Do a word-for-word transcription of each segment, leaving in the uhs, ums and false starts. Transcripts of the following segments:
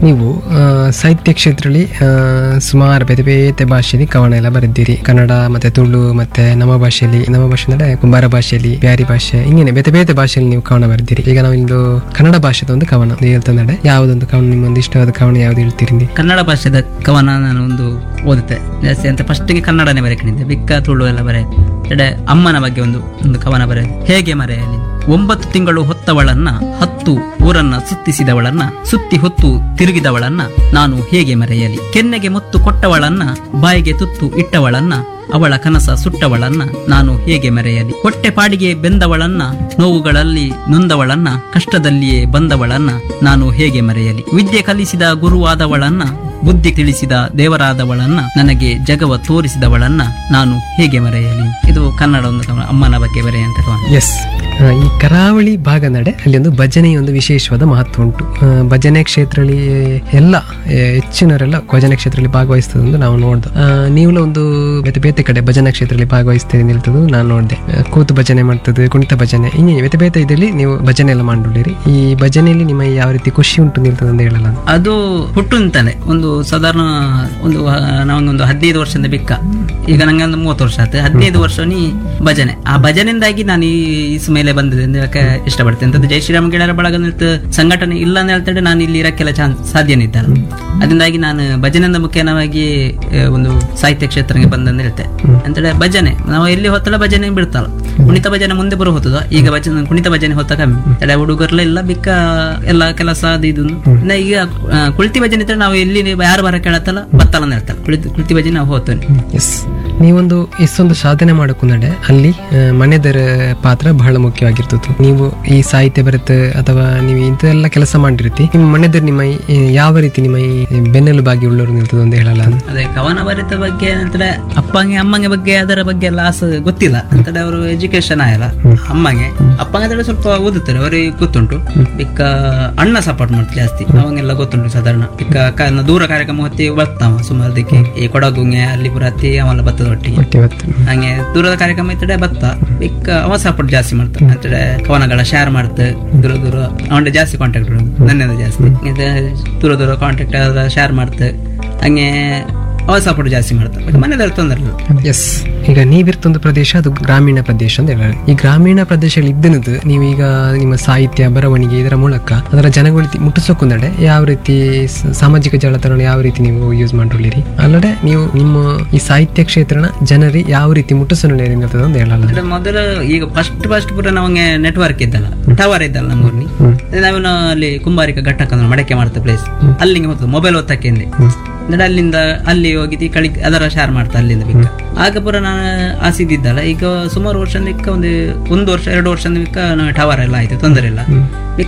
ನೀವು ಆ, ಸಾಹಿತ್ಯ ಕ್ಷೇತ್ರದಲ್ಲಿ ಆ, ಸುಮಾರು ಬೇರೆ ಬೇರೆ ಭಾಷೆಯಲ್ಲಿ ಕವನ ಎಲ್ಲ ಬರೆದಿರಿ. ಕನ್ನಡ ಮತ್ತೆ ತುಳು ಮತ್ತೆ ನಮ್ಮ ಭಾಷೆಯಲ್ಲಿ, ನಮ್ಮ ಭಾಷೆ ಅಂದ್ರೆ ಕುಂಬಾರ ಭಾಷೆಯಲ್ಲಿ, ಬ್ಯಾರಿ ಭಾಷೆ, ಹಿಂಗೇನೆ ಬೇರೆ ಬೇರೆ ಭಾಷೆಯಲ್ಲಿ ನೀವು ಕವನ ಬರೆದಿರಿ. ಈಗ ನಾವು ಇಂದು ಕನ್ನಡ ಭಾಷೆದ ಒಂದು ಕವನ ಒಂದು ಹೇಳ್ತಂದ್ರೆ ಯಾವ್ದೊಂದು ಕವನ ನಿಮ್ಮೊಂದು ಇಷ್ಟವಾದ ಕವನ ಯಾವ್ದು ಹೇಳ್ತೀರಿ ನೀವು? ಕನ್ನಡ ಭಾಷೆದ ಕವನ ನಾನು ಒಂದು ಓದುತ್ತೆ ಜಾಸ್ತಿ ಅಂತ ಫಸ್ಟಿಗೆ ಕನ್ನಡನೇ ಬರೆಯಕೊಂಡಿದ್ದೆ, ಬಿಕ್ಕ ತುಳು ಎಲ್ಲ ಬರೆ ಎಡೆ ಅಮ್ಮನ ಬಗ್ಗೆ ಒಂದು ಒಂದು ಕವನ ಬರೆ. ಹೇಗೆ ಮರೆಯಲಿ ಒಂಬತ್ತು ತಿಂಗಳು ಹೊತ್ತವಳನ್ನ, ಹತ್ತು ಊರನ್ನ ಸುತ್ತಿಸಿದವಳನ್ನ, ಸುತ್ತಿ ಹೊತ್ತು ತಿರುಗಿದವಳನ್ನ ನಾನು ಹೇಗೆ ಮರೆಯಲಿ. ಕೆನ್ನೆಗೆ ಮುತ್ತು ಕೊಟ್ಟವಳನ್ನ, ಬಾಯಿಗೆ ತುತ್ತು ಇಟ್ಟವಳನ್ನ, ಅವಳ ಕನಸ ಸುಟ್ಟವಳನ್ನ ನಾನು ಹೇಗೆ ಮರೆಯಲಿ. ಹೊಟ್ಟೆ ಪಾಡಿಗೆ ಬೆಂದವಳನ್ನ, ನೋವುಗಳಲ್ಲಿ ನೊಂದವಳನ್ನ, ಕಷ್ಟದಲ್ಲಿಯೇ ಬಂದವಳನ್ನ ನಾನು ಹೇಗೆ ಮರೆಯಲಿ. ವಿದ್ಯೆ ಕಲಿಸಿದ ಗುರುವಾದವಳನ್ನ, ಬುದ್ಧಿ ತಿಳಿಸಿದ ದೇವರಾದವಳನ್ನ, ನನಗೆ ಜಗವ ತೋರಿಸಿದವಳನ್ನ ನಾನು ಹೇಗೆ ಮರೆಯಲಿ. ಇದು ಕನ್ನಡ ಒಂದು ಕವನ, ಅಮ್ಮನ ಬಗ್ಗೆ ಬರೆಯುವಂತ ಕವನ. ಎಸ್, ಈ ಕರಾವಳಿ ಭಾಗ ನಡೆ ಅಲ್ಲಿ ಒಂದು ಭಜನೆಯ ಒಂದು ವಿಶೇಷವಾದ ಮಹತ್ವ ಉಂಟು. ಆ, ಭಜನೆ ಕ್ಷೇತ್ರದಲ್ಲಿ ಎಲ್ಲ ಆ, ಹೆಚ್ಚಿನವರೆಲ್ಲ ಭಜನೆ ಕ್ಷೇತ್ರದಲ್ಲಿ ಭಾಗವಹಿಸ್ತದಂದು ನಾವು ನೋಡ್ದು. ನೀವು ಒಂದು ಬೇತೆ ಬೇತೆ ಕಡೆ ಭಜನಾ ಕ್ಷೇತ್ರದಲ್ಲಿ ಭಾಗವಹಿಸ್ತೇನೆ ನಿಲ್ತದ್ದು ನಾನು ನೋಡಿದೆ. ಕೂತು ಭಜನೆ ಮಾಡ್ತದೆ, ಕುಣಿತ ಭಜನೆ, ಹಿಂಗೆ ಬೇತೆ ಬೇತೆ ಇದರಲ್ಲಿ ನೀವು ಭಜನೆ ಎಲ್ಲ ಮಾಡಿರಿ. ಈ ಭಜನೆಯಲ್ಲಿ ನಿಮ್ಮ ಯಾವ ರೀತಿ ಖುಷಿ ಉಂಟು ನಿಲ್ತದೆ ಅಂತ ಹೇಳಲ್ಲ? ಅದು ಹುಟ್ಟು ಅಂತಾನೆ ಒಂದು ಸಾಧಾರಣ ಒಂದು ನಾವೊಂದು ಹದಿನೈದು ವರ್ಷದಿಂದ ಬಿಕ್ಕ, ಈಗ ನಂಗೆ ಒಂದು ಮೂವತ್ತು ವರ್ಷ ಆಯ್ತು. ಹದಿನೈದು ವರ್ಷ ನೀ ಭಜನೆ, ಆ ಭಜನೆಯಿಂದಾಗಿ ನಾನು ಈ ಇಸ್ ಮೇಲೆ ಬಂದಿದೆ ಅಂತ ಹೇಳಕ್ಕೆ ಇಷ್ಟಪಡ್ತೇನೆ. ಅಂತದ್ದು ಜೈ ಶ್ರೀರಾಮ್ ಗೆಳೆಯರ ಬಳಗ ನಿಲ್ತ ಸಂಘಟನೆ ಇಲ್ಲ ಅಂತ ಹೇಳ್ತಾರೆ, ನಾನು ಇಲ್ಲಿ ಇರಕ್ಕೆಲ್ಲ ಚಾನ್ಸ್ ಸಾಧ್ಯನೇ ಇದ್ದಲ್ಲ. ಅದರಿಂದಾಗಿ ನಾನು ಭಜನೆಯಿಂದ ಮುಖ್ಯವಾಗಿ ಒಂದು ಸಾಹಿತ್ಯ ಕ್ಷೇತ್ರಕ್ಕೆ ಬಂದಂತ ಹೇಳ್ತೆ. ಅಂತೇಳಿ ಭಜನೆ ನಾವು ಎಲ್ಲಿ ಹೊತ್ತಲ್ಲ ಭಜನೆ ಬಿಡ್ತಾರ, ಕುಣಿತ ಭಜನೆ ಮುಂದೆ ಬರೋ ಹೊತ್ತದ, ಈಗ ಭಜನೆ ಕುಣಿತ ಭಜನೆ ಹೊತ್ತ ಕಮ್ಮಿ ತಡೆ ಹುಡುಗರ್ಲ ಇಲ್ಲ ಬಿಕ್ಕ ಎಲ್ಲ ಕೆಲಸ ಅದು ಇದು. ಈಗ ಆ, ಕುಳಿತಿ ಭಜನೆ ಇದ್ರೆ ನಾವು ಎಲ್ಲಿ ಯಾರು ಬರ ಕೇಳತ್ತಲ್ಲ ಬತ್ತಲ್ಲ ಅಂತ ಹೇಳ್ತಾರೆ, ಕುಳಿತು ಕುಳಿತಿ ಭಜನೆ ನಾವು ಹೋಗ್ತೇನೆ. ಎಸ್, ನೀವೊಂದು ಇಷ್ಟೊಂದು ಸಾಧನೆ ಮಾಡಕೊಂಡೆ ಅಲ್ಲಿ ಆ, ಮನೆದರ ಪಾತ್ರ ಬಹಳ ಮುಖ್ಯವಾಗಿರ್ತದೆ. ನೀವು ಈ ಸಾಹಿತ್ಯ ಬರುತ್ತೆ ಅಥವಾ ನೀವು ಇಂಥೆಲ್ಲ ಕೆಲಸ ಮಾಡಿರ್ತಿ, ನಿಮ್ಮ ಮನೆದರ್ ನಿಮ್ಮ ಈ ಯಾವ ರೀತಿ ನಿಮ್ಮ ಈ ಬೆನ್ನೆಲುಬಾಗಿ ಉಳ್ಳೋರು ನಿಲ್ತದೆ ಅಂತ ಹೇಳಲ್ಲ? ಅದೇ ಕವನ ಬರಿತ ಬಗ್ಗೆ ಅಂತಂದ್ರೆ ಅಪ್ಪಂಗೆ ಅಮ್ಮಂಗೆ ಬಗ್ಗೆ ಅದರ ಬಗ್ಗೆ ಎಲ್ಲ ಆಸ ಗೊತ್ತಿಲ್ಲ ಅಂತಂದ್ರೆ ಅವರು ಎಜುಕೇಶನ್ ಆಗಲ್ಲ. ಅಮ್ಮಂಗೆ ಅಪ್ಪಂಗೆ ಅಂದ್ರೆ ಸ್ವಲ್ಪ ಓದುತ್ತಾರೆ, ಅವರಿಗೆ ಗೊತ್ತುಂಟು. ಬಿಕ್ಕ ಅಣ್ಣ ಸಪೋರ್ಟ್ ಮಾಡ್ತಾರೆ ಜಾಸ್ತಿ, ಅವಂಗೆಲ್ಲ ಗೊತ್ತುಂಟು ಸಾಧಾರಣ. ಬಿಕ್ಕ ಕ- ದೂರ ಕಾರ್ಯಕ್ರಮ ಹೊತ್ತಿ ಬರ್ತಾವ ಸುಮಾರು ದಿಕ್ಕೆ, ಈ ಕೊಡಗುಂಗೆ ಅಲ್ಲಿ ಪುರತ್ತಿ ಅವೆಲ್ಲ ಬತ್ತದ ಒಟ್ಟಿಗೆ. ಹಂಗೆ ದೂರದ ಕಾರ್ಯಕ್ರಮ ಇತ್ತಡೆ ಬತ್ತ ಬಿಕ್ಕ ಅವ ಸಪೋರ್ಟ್ ಜಾಸ್ತಿ ಮಾಡ್ತಾರೆ ಅಂತೇಳಿ ಕವನಗಳ ಶೇರ್ ಮಾಡ್ತಾರೆ. ದೂರ ದೂರ ಅವನ ಜಾಸ್ತಿ ಕಾಂಟ್ಯಾಕ್ಟ್ ನನ್ನಿಂದ ಜಾಸ್ತಿ ಇದು ದೂರ ದೂರ ಕಾಂಟ್ಯಾಕ್ಟ್ ಶೇರ್ ಮಾಡ್ತಾರೆ. ಹಂಗೆ ಅವ ಸಪೋರ್ಟ್ ಜಾಸ್ತಿ ಮಾಡ್ತಾರೆ, ಮನೆಯಲ್ಲಿ ತೊಂದರೆ. ಎಸ್, ಈಗ ನೀವಿರ್ತೊಂದು ಪ್ರದೇಶ ಅದು ಗ್ರಾಮೀಣ ಪ್ರದೇಶ ಅಂತ ಹೇಳಿ, ಈ ಗ್ರಾಮೀಣ ಪ್ರದೇಶದಲ್ಲಿ ಇದ್ದನದು ನೀವೀಗ ನಿಮ್ಮ ಸಾಹಿತ್ಯ ಬರವಣಿಗೆ ಇದರ ಮೂಲಕ ಅದರ ಜನಗಳಿಗೆ ಮುಟ್ಟಿಸೋಕೊಂದಡೆ ಯಾವ ರೀತಿ ಸ- ಸಾಮಾಜಿಕ ಜಾಲತಾಣ ಯಾವ ರೀತಿ ನೀವು ಯೂಸ್ ಮಾಡಿರಿ, ಅಲ್ಲದೆ ನೀವು ನಿಮ್ಮ ಈ ಸಾಹಿತ್ಯ ಕ್ಷೇತ್ರನ ಜನರಿಗೆ ಯಾವ ರೀತಿ ಮುಟ್ಟಿಸೋಣ ಅಂತ ಹೇಳಲ್ಲ? ಮೊದಲು ಈಗ ಫಸ್ಟ್ ಫಸ್ಟ್ ಪೂರ ನಮಗೆ ನೆಟ್ವರ್ಕ್ ಇದ್ದಲ್ಲ, ಟವರ್ ಇದ್ದಲ್ಲ ನಮ್ಮೂರ್ನಿ. ನಾವೇನು ಅಲ್ಲಿ ಕುಂಬಾರಿಕ ಘಟ್ಟಕ ಮಡಕೆ ಮಾಡ್ತಾ ಪ್ಲೇಸ್ ಅಲ್ಲಿಗೆ ಹೋಗ್ತದೆ ಮೊಬೈಲ್ ಒತ್ತಕ್ಕೆಂದೆ ಅಲ್ಲಿಂದ ಅಲ್ಲಿ ಹೋಗಿದ್ದು ಕಳಿ ಅದರ ಶೇರ್ ಮಾಡ್ತಾ ಅಲ್ಲಿಂದ ಬಿಕ್ಕ. ಆಗ ಪುರ ನಾನು ಆಸಿದ್ದಿದ್ದಲ್ಲ, ಈಗ ಸುಮಾರು ವರ್ಷ ಬಿಕ್ಕ ಒಂದು ಒಂದು ವರ್ಷ ಎರಡು ವರ್ಷ ಬಿಕ್ಕ ಟವರ್ ಎಲ್ಲ ಆಯ್ತು, ತೊಂದರೆ ಇಲ್ಲ. ಬಿಕ್ಕ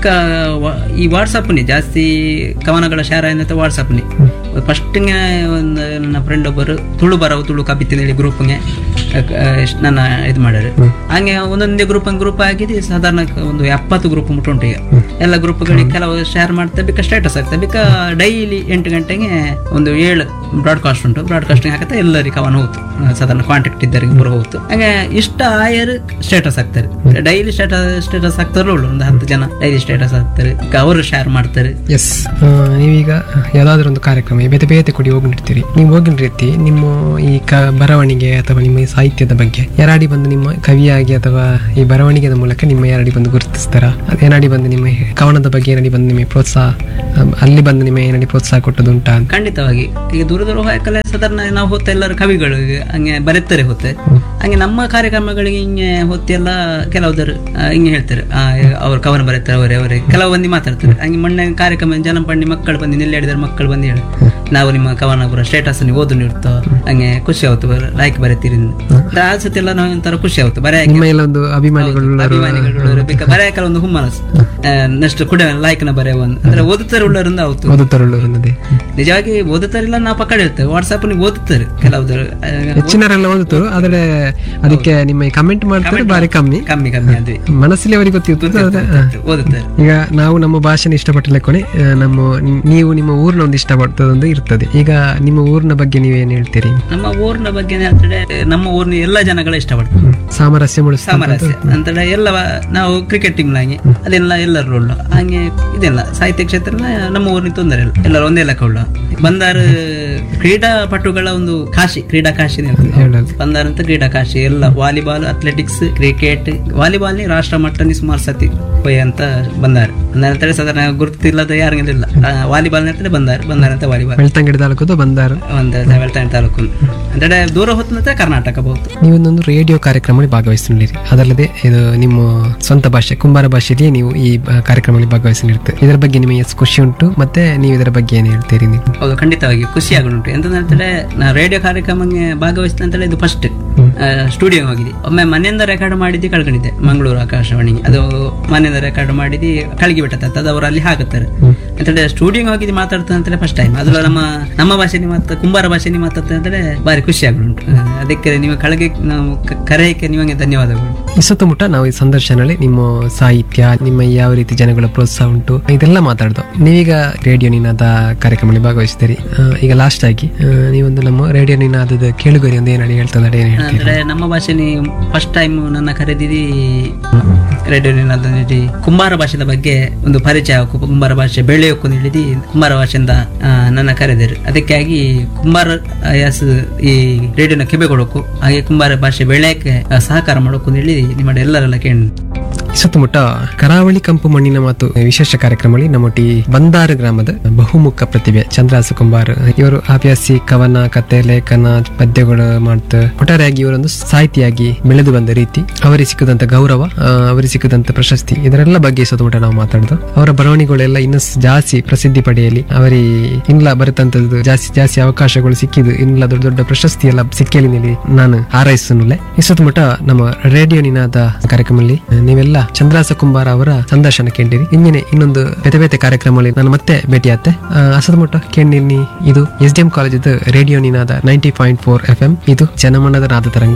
ಈ ವಾಟ್ಸಪ್ನಿ ಜಾಸ್ತಿ ಕವನಗಳ ಶೇರ್ ಆಯ್ತು ವಾಟ್ಸಪ್ನಿ. ಫಸ್ಟ್ಗೆ ಒಂದು ನನ್ನ ಫ್ರೆಂಡ್ ಒಬ್ಬರು ತುಳು ಬರವು ತುಳು ಕಬಿತ್ತಿನ ಗ್ರೂಪ್ಗೆ ನನ್ನ ಇದು ಮಾಡ್ಯಾರ. ಹಂಗೆ ಒಂದೊಂದೇ ಗ್ರೂಪ್ ಗ್ರೂಪ್ ಆಗಿದೆ, ಸಾಧಾರಣ ಒಂದು ಎಪ್ಪತ್ತು ಗ್ರೂಪ್ ಮುಟ್ಟುಂಟು ಈಗ. ಎಲ್ಲ ಗ್ರೂಪ್ಗಳಿಗೆ ಕೆಲವು ಶೇರ್ ಮಾಡ್ತಾ ಬಿಕ್ಕ ಸ್ಟೇಟಸ್ ಆಗ್ತದೆ. ಬಿಕ್ಕ ಡೈಲಿ ಎಂಟು ಗಂಟೆಗೆ ಒಂದು ಏಳು ಬ್ರಾಡ್ಕಾಸ್ಟ್ ಉಂಟು, ಬ್ರಾಡ್ಕಾಸ್ಟಿಂಗ್ ಹಾಕತ್ತೆ ಎಲ್ಲರಿಗೆ ಕವನ ಹೋಗ್ತು, ಸಾಧಾರಣ ಕಾಂಟ್ಯಾಕ್ಟ್ ಇದ್ದರಿಗೆ ಬರೋ ಹೋಗ್ತು. ಹಂಗೆ ಇಷ್ಟ ಆಯರ್ ಸ್ಟೇಟಸ್ ಹಾಕ್ತಾರೆ, ಡೈಲಿ ಸ್ಟೇಟಸ್ ಸ್ಟೇಟಸ್ ಹಾಕ್ತಾರಲ್ಲ ಒಂದು ಹತ್ತು ಜನ ಡೈಲಿ ಸ್ಟೇಟಸ್ ಹಾಕ್ತಾರೆ, ಅವರು ಶೇರ್ ಮಾಡ್ತಾರೆ. ಎಸ್, ನೀವೀಗ ಯಾವ್ದಾದ್ರು ಒಂದು ಕಾರ್ಯಕ್ರಮ ಬೇತೆ ಬೇತೆ ಕೊಡಿ ಹೋಗಿರ್ತೀರಿ, ನೀವು ಹೋಗಿನ ರೀತಿ ನಿಮ್ಮ ಈ ಕ ಬರವಣಿಗೆ ಅಥವಾ ನಿಮ್ಮ ಈ ಸಾಹಿತ್ಯದ ಬಗ್ಗೆ ಯಾರಾಡಿ ಬಂದು ನಿಮ್ಮ ಕವಿಯಾಗಿ ಅಥವಾ ಈ ಬರವಣಿಗೆದ ಮೂಲಕ ನಿಮ್ಮ ಯಾರಾಡಿ ಬಂದು ಗುರುತಿಸ್ತಾರ? ಏನಾಡಿ ಬಂದು ನಿಮ್ಮ ಕವನದ ಬಗ್ಗೆ ಏನಾಡಿ ಬಂದು ನಿಮಗೆ ಪ್ರೋತ್ಸಾಹ, ಅಲ್ಲಿ ಬಂದು ನಿಮ್ಮ ಏನಾಡಿ ಪ್ರೋತ್ಸಾಹ ಕೊಟ್ಟದುಂಟಾ? ಖಂಡಿತವಾಗಿ. ಈಗ ದೂರ ದೂರ ಹೋಗಲ್ಲ, ಸಾಧಾರಣ ನಾವು ಹೊತ್ತ ಎಲ್ಲರೂ ಕವಿಗಳು ಹಂಗೆ ಬರೀತಾರೆ ಹೊತ್ತೆ. ಹಂಗೆ ನಮ್ಮ ಕಾರ್ಯಕ್ರಮಗಳಿಗೆ ಹಿಂಗೆ ಹೊತ್ತೆಲ್ಲ ಕೆಲವರು ಹಿಂಗೆ ಹೇಳ್ತಾರೆ, ಅವ್ರ ಕವನ ಬರೀತಾರೆ ಅವರೇ ಅವರೇ ಕೆಲವು ಮಂದಿ ಮಾತಾಡ್ತಾರೆ. ಹಂಗೆ ಮೊನ್ನೆ ಕಾರ್ಯಕ್ರಮ ಜನಪಂಡಿ ಮಕ್ಕಳು ಬಂದು ನೆಲ್ಲಿ ಹಿಡಿದಾರೆ ಮಕ್ಕಳು ಬಂದು ಹೇಳಿ ನಾವು ನಿಮ್ಮ ಕವನ ಪುರ ಸ್ಟೇಟಸ್ ನೀವು ಓದು ನೀಡ್ತೋ, ಹಂಗೆ ಖುಷಿ ಆಯ್ತು, ಲೈಕ್ ಬರೀತೀರಿ ಆ ಸತಿ ಎಲ್ಲ ನಾವು ಒಂಥರ ಖುಷಿ ಆಯ್ತು. ಬರೀ ಒಂದು ಅಭಿಮಾನಿಗಳು ಅಭಿಮಾನಿಗಳು ಬೇಕಾ ಬರೆಯಕಲ್ಲ ಒಂದು ಹುಮ್ಮನಸ್ ನೆಕ್ಸ್ಟ್ ಕೂಡ ಲೈಕ್ ನ ಬರೆಯ ಒಂದು ಅಂದ್ರೆ ಓದುತ್ತಾರೆ ಉಳ್ಳರಿಂದ ಆಯ್ತು. ಓದುತ್ತಾರುಳ್ಳವರನ್ನದೇ ನಿಜವಾಗಿ ಓದುತ್ತಾರಿಲ್ಲ ನಾವು ಪಕ್ಕಡೆ ಇರ್ತೇವೆ, ವಾಟ್ಸ್ಆಪ್ ನೀವು ಓದುತ್ತಾರೆ ಕೆಲವರು ಹೆಚ್ಚಿನವರೆಲ್ಲ ಓದುತ್ತಾರೆ, ಆದ್ರೆ ಅದಕ್ಕೆ ನಿಮ್ಮ ಕಮೆಂಟ್ ಮಾಡ್ತಾರೆ ಬಾರಿ ಕಮ್ಮಿ ಕಮ್ಮಿ ಕಮ್ಮಿ ಅದೇ ಮನಸ್ಸಲ್ಲಿ ಅವರಿಗೆ ಗೊತ್ತಿರ್ತದೆ ಓದುತ್ತಾರೆ. ಈಗ ನಾವು ನಮ್ಮ ಭಾಷೆನ ಇಷ್ಟಪಟ್ಟಲೆ ಕೊನೆ ನಮ್ಮ ನೀವು ನಿಮ್ಮ ಊರ್ನ ಒಂದು ಇಷ್ಟಪಡ್ತದೊಂದು ಇರ್ತದೆ. ಈಗ ನಿಮ್ಮ ಊರಿನ ಬಗ್ಗೆ ನೀವೇನ್ ಹೇಳ್ತೀರಿ? ನಮ್ಮ ಊರಿನ ಬಗ್ಗೆ ಹೇಳ್ತಾರೆ, ನಮ್ಮ ಊರಿನ ಎಲ್ಲ ಜನಗಳು ಇಷ್ಟಪಡ್ತಾರೆ. ಸಾಮರಸ್ಯ ಮೂಡಿಸ ಸಾಮರಸ್ಯ ಅಂತೇಳಿ ಎಲ್ಲ ನಾವು ಕ್ರಿಕೆಟ್ ಟೀಮ್ ಲಾಗಿ ಅದೆಲ್ಲ ಎಲ್ಲರೂ ಉಳ್ಳು ಹಂಗೆ ಇದೆಲ್ಲ ಸಾಹಿತ್ಯ ಕ್ಷೇತ್ರ ನಮ್ಮ ಊರಿನ ತೊಂದರೆ ಇಲ್ಲ, ಎಲ್ಲರೂ ಒಂದೇ ಲೆಕ್ಕ ಉಳ್ಳು. ಬಂದಾರ ಕ್ರೀಡಾಪಟುಗಳ ಒಂದು ಕಾಶಿ, ಕ್ರೀಡಾ ಕಾಶಿ ಬಂದಾರ ಅಂತ ಕ್ರೀಡಾ ಕಾಶಿ ಎಲ್ಲ ವಾಲಿಬಾಲ್, ಅಥ್ಲೆಟಿಕ್ಸ್, ಕ್ರಿಕೆಟ್. ವಾಲಿಬಾಲ್ ರಾಷ್ಟ್ರ ಮಟ್ಟ ಸುಮಾರು ಸತಿ ಹೋಯ್ ಅಂತ ಬಂದಾರ. ಬಂದಾರ ಸಾಧಾರಣ ಗುರುತಿಲ್ಲದ ಯಾರಿಗಿಲ್ಲ. ವಾಲಿಬಾಲ್ ಅಂತೇಳಿ ಬಂದಾರ ಬಂದಾರ ಅಂತ ವಾಲಿಬಾಲ್ ಬೆಳ್ತಂಗಡಿ ತಾಲೂಕು ಬಂದಾರ ಒಂದು ಬೆಳ್ತಂಗಡಿ ತಾಲೂಕು ಅಂದ್ರೆ ದೂರ ಹೊತ್ತು ಕರ್ನಾಟಕ ಬಹುದು. ನೀವೊಂದೊಂದು ರೇಡಿಯೋ ಕಾರ್ಯಕ್ರಮದಲ್ಲಿ ಭಾಗವಹಿಸಿದ್ದೀರಿ. ಅದಲ್ಲದೆ ಇದು ನಿಮ್ಮ ಸ್ವಂತ ಭಾಷೆ ಕುಂಬಾರ ಭಾಷೆಯಲ್ಲಿ ನೀವು ಈ ಕಾರ್ಯಕ್ರಮದಲ್ಲಿ ಭಾಗವಹಿಸಿರ್ತೀರಿ. ಇದರ ಬಗ್ಗೆ ನಿಮಗೆ ಎಷ್ಟು ಖುಷಿ ಉಂಟು ಮತ್ತೆ ನೀವು ಇದರ ಬಗ್ಗೆ ಏನ್ ಹೇಳ್ತೀರಿ? ನೀವು ಹೌದು, ಖಂಡಿತವಾಗಿ ಖುಷಿ ಆಗುಂಟು. ಎಂತಂದ್ರೆ ನಾ ರೇಡಿಯೋ ಕಾರ್ಯಕ್ರಮಕ್ಕೆ ಭಾಗವಹಿಸಿದ ಅಂತೇಳಿ ಇದು ಫಸ್ಟ್ ಸ್ಟುಡಿಯೋ ಹೋಗಿದೆ. ಒಮ್ಮೆ ಮನೆಯಿಂದ ರೆಕಾರ್ಡ್ ಮಾಡಿದ್ದು ಕಳ್ಕೊಂಡಿದ್ದೆ ಮಂಗಳೂರು ಆಕಾಶವಾಣಿಗೆ. ಅದು ಮನೆಯಿಂದ ರೆಕಾರ್ಡ್ ಮಾಡಿದ್ದು ಕಳ್ಗಿ ಬಿಟ್ಟತ್ತ ಅದು ಅವರು ಅಲ್ಲಿ ಹಾಕುತ್ತಾರೆ ಅಂತೇಳಿ ಸ್ಟುಡಿಯೋ ಹೋಗಿದ್ದು ಮಾತಾಡ್ತಾ ಅಂತೇಳಿ ಫಸ್ಟ್ ಟೈಮ್. ಅದ್ರಲ್ಲಿ ನಮ್ಮ ನಮ್ಮ ಭಾಷೆನಿ ಮಾತಾ ಕುಂಬಾರ ಭಾಷೆನಿ ಮಾತಾಡ್ತಾ ಅಂತೇಳಿ ಬಾರಿ ಖುಷಿ ಆಗುಂಟು. ಅದಕ್ಕೆ ನೀವು ಕಳೆಗೆ ನಾವು ಕರೆಯಕ್ಕೆ ನಿಮಗೆ ಧನ್ಯವಾದಗಳು. ಈ ಸುತ್ತಮುತ್ತ ನಾವು ಈ ಸಂದರ್ಶನದಲ್ಲಿ ನಿಮ್ಮ ಸಾಹಿತ್ಯ, ನಿಮ್ಮ ಯಾವ ರೀತಿ ಜನಗಳ ಪ್ರೋತ್ಸಾಹ ಉಂಟು ಇದೆಲ್ಲ ಮಾತಾಡ್ದು. ನೀವೀಗ ರೇಡಿಯೋ ನಿನಾದ ಕಾರ್ಯಕ್ರಮದಲ್ಲಿ ಭಾಗವಹಿಸಿದ್ದೀರಿ. ಈಗ ಲಾಸ್ಟ್ ಆಗಿ ನೀವೊಂದು ನಮ್ಮ ರೇಡಿಯೋ ನಿನಾದದ ಕೇಳುಗರಿ ಒಂದು ಏನ್ ಹೇಳ್ತಂದ್ರೆ ಏನ್ ಹೇಳ್ತೀರಿ? ಅಂದ್ರೆ ನಮ್ಮ ಭಾಷೆನಿ ಫಸ್ಟ್ ಟೈಮ್ ನನ್ನ ಕರೆದಿದಿ ರೇಡಿಯೋ ನಿನಾದ ಕುಂಬಾರ ಭಾಷೆದ ಬಗ್ಗೆ ಒಂದು ಪರಿಚಯ, ಕುಂಬಾರ ಭಾಷೆ ಬೆಳೆಯೋಕು ಹೇಳಿದಿ ಕುಂಬಾರ ಭಾಷೆಯಿಂದ ನನ್ನ ಕರೆದಿರು. ಅದಕ್ಕಾಗಿ ಕುಂಬಾರ ಯಾಸ್ ಈ ರೇಡಿಯೋನ ಕಿಬೆ ಕೊಡೋಕು ಹಾಗೆ ಕುಂಬಾರ ಭಾಷೆ ಬೆಳೆಯಕ್ಕೆ ಸಹಕಾರ ಮಾಡೋಕು ಹೇಳಿ ನಿಮ್ಮ ಎಲ್ಲರೆಲ್ಲ ಕೇಳಿ. ಸುತ್ತಮುತ್ತ ಕರಾವಳಿ ಕಂಪು ಮಣ್ಣಿನ ಮಾತು ವಿಶೇಷ ಕಾರ್ಯಕ್ರಮದಲ್ಲಿ ನಮ್ಮೊಟ್ಟಿ ಬಂದಾರ ಗ್ರಾಮದ ಬಹುಮುಖ ಪ್ರತಿಭೆ ಚಂದ್ರಾಸು ಕುಂಬಾರ್ ಇವರು ಹವ್ಯಾಸಿ ಕವನ, ಕತೆ, ಲೇಖನ, ಪದ್ಯಗಳು ಮಾಡ್ತಾ ಒಟ್ಟಾರೆಯಾಗಿ ಇವರೊಂದು ಸಾಹಿತಿಯಾಗಿ ಬೆಳೆದು ಬಂದ ರೀತಿ, ಅವರಿಗೆ ಸಿಕ್ಕದಂತ ಗೌರವ, ಅವರಿಗೆ ಸಿಕ್ಕದಂತ ಪ್ರಶಸ್ತಿ, ಇದರೆಲ್ಲ ಬಗ್ಗೆ ಸುತ್ತಮುತ್ತ ನಾವು ಮಾತಾಡ್ದು. ಅವರ ಬರವಣಿಗೆಗಳೆಲ್ಲ ಇನ್ನೂ ಜಾಸ್ತಿ ಪ್ರಸಿದ್ಧಿ ಪಡೆಯಲಿ, ಅವರಿಗೆ ಇಲ್ಲ ಬರುತ್ತಂತದ್ದು ಜಾಸ್ತಿ ಜಾಸ್ತಿ ಅವಕಾಶಗಳು ಸಿಕ್ಕಿದ್ದು, ಇಲ್ಲ ದೊಡ್ಡ ದೊಡ್ಡ ಪ್ರಶಸ್ತಿ ಎಲ್ಲ ಸಿಕ್ಕಲಿ ನೀಡಿ ನಾನು ಹಾರೈಸುನುಲೆ. ಈ ಸುತ್ತಮುತ್ತ ನಮ್ಮ ರೇಡಿಯೋ ನಿನಾದ ಕಾರ್ಯಕ್ರಮದಲ್ಲಿ ನೀವೆಲ್ಲ ಚಂದ್ರಾಸ ಕುಂಬಾರ ಅವರ ಸಂದರ್ಶನ ಕೇಳಿರಿ. ಇನ್ನೇನೆ ಇನ್ನೊಂದು ಬೇತೆ ಬೇತೆ ಕಾರ್ಯಕ್ರಮದಲ್ಲಿ ನಾನು ಮತ್ತೆ ಭೇಟಿಯಾತೆ. ಅಸದಮುಟ್ಟ ಕೇಳಿನಿ. ಇದು S D M college radio ನಿನಾದ ninety point four F M. ಇದು ಜನಮನದ ನಾದ ತರಂಗ.